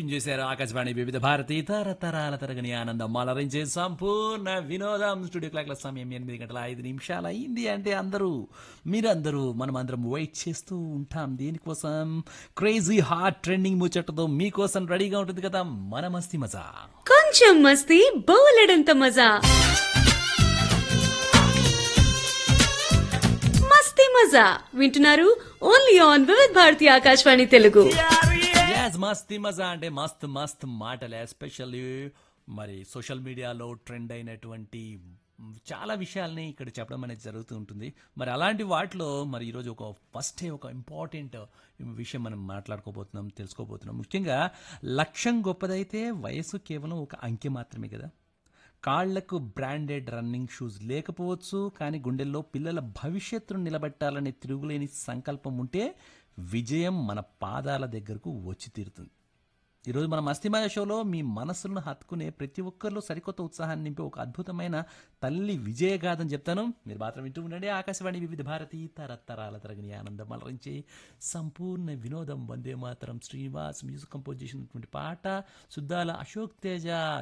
Tune చేశారు ఆకాశవాణి వివిధ భారతి తరతరాల తరగని ఆనందం అలరించే సంపూర్ణ వినోదం. స్టూడియో క్లాక్ల సమయం 8:05 అయింది. అంటే మీరందరూ మనమందరం వెయిట్ చేస్తూ ఉంటాం దేనికోసం? క్రేజీ హాట్ ట్రెండింగ్ ముచ్చటతో మీకోసం రెడీగా ఉంటుంది కదా మన మస్తీ మజా. కొంచెం మస్తీ బోలెడంత మజా. మస్తీ మజా వింటున్నారు ఓన్లీ ఆన్ వివిధ భారతి ఆకాశవాణి తెలుగు. మస్తీ మజా అంటే మస్త్ మస్త్ మాటలు, ఎస్పెషల్లీ మరి సోషల్ మీడియాలో ట్రెండ్ అయినటువంటి చాలా విషయాల్ని ఇక్కడ చెప్పడం అనేది జరుగుతూ ఉంటుంది. మరి అలాంటి వాటిలో మరి ఈరోజు ఒక ఇంపార్టెంట్ విషయం మనం మాట్లాడుకోబోతున్నాం, తెలుసుకోబోతున్నాం. ముఖ్యంగా లక్ష్యం గొప్పదైతే వయసు కేవలం ఒక అంకె మాత్రమే కదా. కాళ్లకు బ్రాండెడ్ రన్నింగ్ షూస్ లేకపోవచ్చు, కానీ గుండెల్లో పిల్లల భవిష్యత్తును నిలబెట్టాలనే తిరుగులేని సంకల్పం ఉంటే విజయం మన పాదాల దగ్గరకు వచ్చి తీరుతుంది. ఈరోజు మన మస్తిమాయ షోలో మీ మనసులను హత్తుకునే ప్రతి ఒక్కరిలో సరికొత్త ఉత్సాహాన్ని నింపే ఒక అద్భుతమైన తల్లి విజయగాథని చెప్తాను. మీరు మాత్రం వింటూ ఉండండి ఆకాశవాణి వివిధ భారతి తరతరాల తరగని ఆనందం అలరించే సంపూర్ణ వినోదం. వందే మాతరం శ్రీనివాస్ మ్యూజిక్ కంపోజ్ చేసినటువంటి పాట, సుద్దాల అశోక్ తేజ